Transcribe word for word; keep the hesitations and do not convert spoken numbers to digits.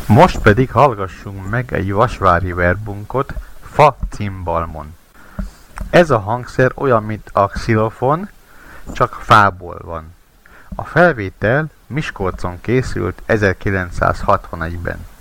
Most pedig hallgassunk meg egy vasvári verbunkot fa cimbalmon. Ez a hangszer olyan, mint a xilofon, csak fából van. A felvétel Miskolcon készült ezerkilencszázhatvanegyben.